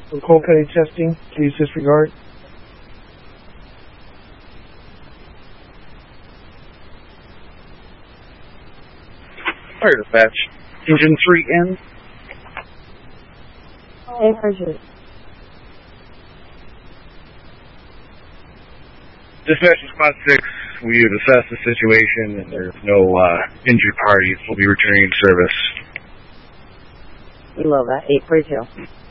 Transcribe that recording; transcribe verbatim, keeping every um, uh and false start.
For cold cutting testing, please disregard. Fire dispatch. Engine three N. Hey, Bridget. Dispatch Spot six, we have assessed the situation and there's no uh, injured parties. We'll be returning to service. We love that. eight Bridge Hill.